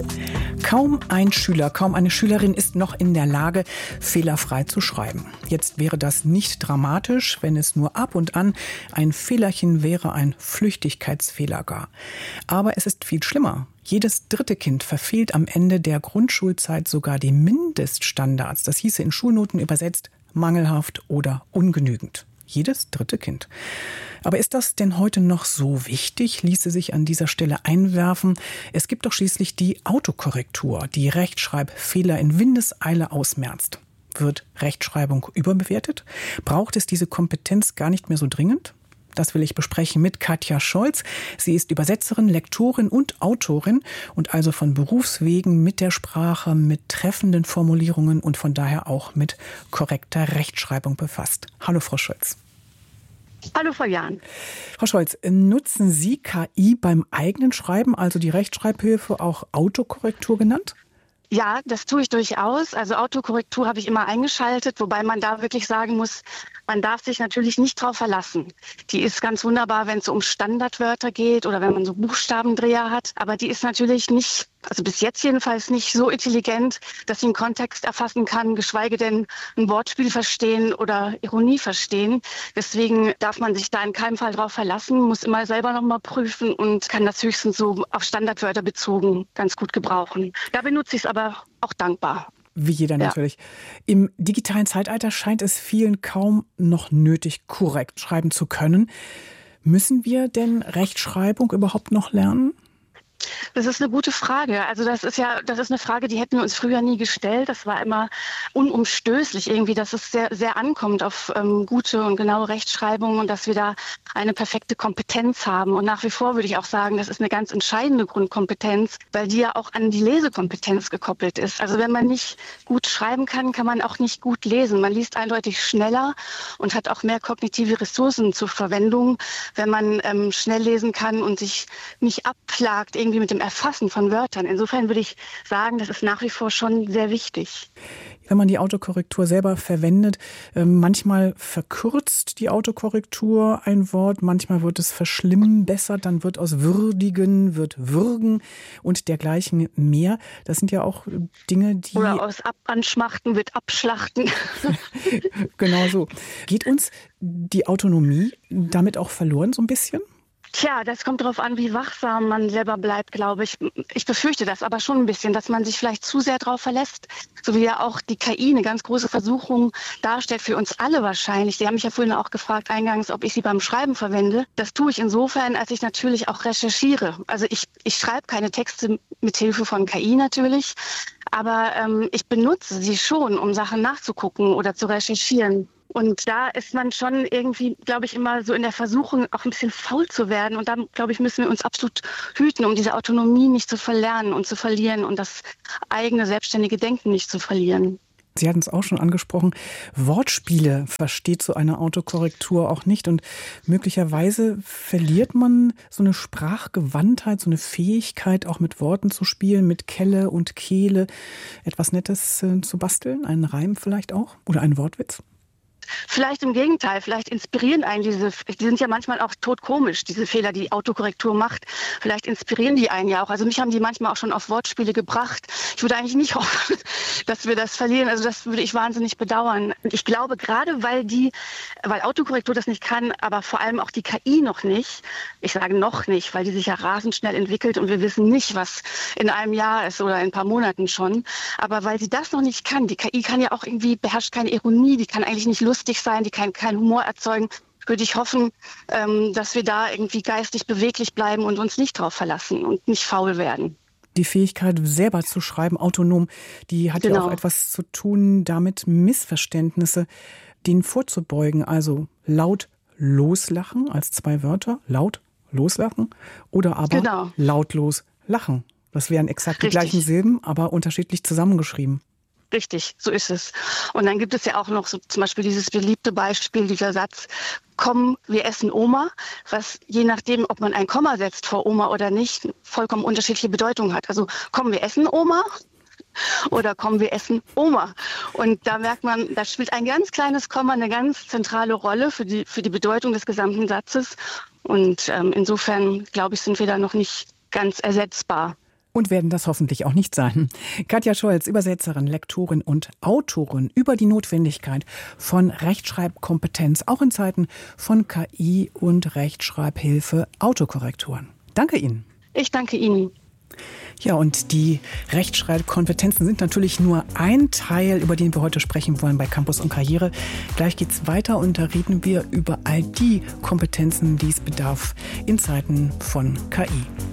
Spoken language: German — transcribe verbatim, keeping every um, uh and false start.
Kaum ein Schüler, kaum eine Schülerin ist noch in der Lage, fehlerfrei zu schreiben. Jetzt wäre das nicht dramatisch, wenn es nur ab und an ein Fehlerchen wäre, ein Flüchtigkeitsfehler gar. Aber es ist viel schlimmer. Jedes dritte Kind verfehlt am Ende der Grundschulzeit sogar die Mindeststandards. Das hieße in Schulnoten übersetzt mangelhaft oder ungenügend. Jedes dritte Kind. Aber ist das denn heute noch so wichtig, ließe sich an dieser Stelle einwerfen? Es gibt doch schließlich die Autokorrektur, die Rechtschreibfehler in Windeseile ausmerzt. Wird Rechtschreibung überbewertet? Braucht es diese Kompetenz gar nicht mehr so dringend? Das will ich besprechen mit Katja Scholz. Sie ist Übersetzerin, Lektorin und Autorin und also von Berufswegen mit der Sprache, mit treffenden Formulierungen und von daher auch mit korrekter Rechtschreibung befasst. Hallo, Frau Scholz. Hallo, Frau Jahn. Frau Scholz, nutzen Sie K I beim eigenen Schreiben, also die Rechtschreibhilfe, auch Autokorrektur genannt? Ja, das tue ich durchaus. Also Autokorrektur habe ich immer eingeschaltet, wobei man da wirklich sagen muss, man darf sich natürlich nicht drauf verlassen. Die ist ganz wunderbar, wenn es um Standardwörter geht oder wenn man so Buchstabendreher hat. Aber die ist natürlich nicht, also bis jetzt jedenfalls nicht so intelligent, dass sie einen Kontext erfassen kann, geschweige denn ein Wortspiel verstehen oder Ironie verstehen. Deswegen darf man sich da in keinem Fall drauf verlassen, muss immer selber nochmal prüfen und kann das höchstens so auf Standardwörter bezogen ganz gut gebrauchen. Da benutze ich es aber auch dankbar. Wie jeder natürlich. Ja. Im digitalen Zeitalter scheint es vielen kaum noch nötig, korrekt schreiben zu können. Müssen wir denn Rechtschreibung überhaupt noch lernen? Das ist eine gute Frage. Also das ist ja, das ist eine Frage, die hätten wir uns früher nie gestellt. Das war immer unumstößlich irgendwie, dass es sehr, sehr ankommt auf ähm, gute und genaue Rechtschreibung und dass wir da eine perfekte Kompetenz haben. Und nach wie vor würde ich auch sagen, das ist eine ganz entscheidende Grundkompetenz, weil die ja auch an die Lesekompetenz gekoppelt ist. Also wenn man nicht gut schreiben kann, kann man auch nicht gut lesen. Man liest eindeutig schneller und hat auch mehr kognitive Ressourcen zur Verwendung, wenn man ähm, schnell lesen kann und sich nicht abplagt irgendwie mit dem Erfassen von Wörtern. Insofern würde ich sagen, das ist nach wie vor schon sehr wichtig. Wenn man die Autokorrektur selber verwendet, manchmal verkürzt die Autokorrektur ein Wort, manchmal wird es verschlimmbessert, dann wird aus würdigen, wird würgen und dergleichen mehr. Das sind ja auch Dinge, die... Oder aus ab anschmachten wird abschlachten. Genau so. Geht uns die Autonomie damit auch verloren so ein bisschen? Tja, das kommt darauf an, wie wachsam man selber bleibt, glaube ich. Ich befürchte das aber schon ein bisschen, dass man sich vielleicht zu sehr darauf verlässt, so wie ja auch die K I eine ganz große Versuchung darstellt für uns alle wahrscheinlich. Sie haben mich ja vorhin auch gefragt eingangs, ob ich sie beim Schreiben verwende. Das tue ich insofern, als ich natürlich auch recherchiere. Also ich, ich schreibe keine Texte mit Hilfe von K I natürlich, aber ähm, ich benutze sie schon, um Sachen nachzugucken oder zu recherchieren. Und da ist man schon irgendwie, glaube ich, immer so in der Versuchung, auch ein bisschen faul zu werden. Und da, glaube ich, müssen wir uns absolut hüten, um diese Autonomie nicht zu verlernen und zu verlieren und das eigene selbstständige Denken nicht zu verlieren. Sie hatten es auch schon angesprochen, Wortspiele versteht so eine Autokorrektur auch nicht. Und möglicherweise verliert man so eine Sprachgewandtheit, so eine Fähigkeit, auch mit Worten zu spielen, mit Kelle und Kehle, etwas Nettes äh, zu basteln, einen Reim vielleicht auch oder einen Wortwitz. Vielleicht im Gegenteil, vielleicht inspirieren einen diese, die sind ja manchmal auch totkomisch, diese Fehler, die Autokorrektur macht. Vielleicht inspirieren die einen ja auch. Also mich haben die manchmal auch schon auf Wortspiele gebracht. Ich würde eigentlich nicht hoffen, dass wir das verlieren. Also das würde ich wahnsinnig bedauern. Und ich glaube, gerade weil die, weil Autokorrektur das nicht kann, aber vor allem auch die K I noch nicht, ich sage noch nicht, weil die sich ja rasend schnell entwickelt und wir wissen nicht, was in einem Jahr ist oder in ein paar Monaten schon. Aber weil sie das noch nicht kann, die K I kann ja auch irgendwie, beherrscht keine Ironie, die kann eigentlich nicht lustig sein, die kann keinen Humor erzeugen, würde ich hoffen, ähm, dass wir da irgendwie geistig beweglich bleiben und uns nicht drauf verlassen und nicht faul werden. Die Fähigkeit, selber zu schreiben, autonom, die hat genau. ja auch etwas zu tun, damit Missverständnisse denen vorzubeugen. Also laut loslachen als zwei Wörter, laut loslachen oder aber genau. lautlos lachen. Das wären exakt Richtig. Die gleichen Silben, aber unterschiedlich zusammengeschrieben. Richtig, so ist es. Und dann gibt es ja auch noch so zum Beispiel dieses beliebte Beispiel, dieser Satz, komm, wir essen Oma, was je nachdem, ob man ein Komma setzt vor Oma oder nicht, vollkommen unterschiedliche Bedeutung hat. Also komm, wir essen Oma oder komm, wir essen Oma. Und da merkt man, da spielt ein ganz kleines Komma eine ganz zentrale Rolle für die, für die Bedeutung des gesamten Satzes. Und ähm, insofern, glaube ich, sind wir da noch nicht ganz ersetzbar. Und werden das hoffentlich auch nicht sein. Katja Scholz, Übersetzerin, Lektorin und Autorin über die Notwendigkeit von Rechtschreibkompetenz, auch in Zeiten von K I und Rechtschreibhilfe, Autokorrekturen. Danke Ihnen. Ich danke Ihnen. Ja, und die Rechtschreibkompetenzen sind natürlich nur ein Teil, über den wir heute sprechen wollen bei Campus und Karriere. Gleich geht's weiter und da reden wir über all die Kompetenzen, die es bedarf in Zeiten von K I.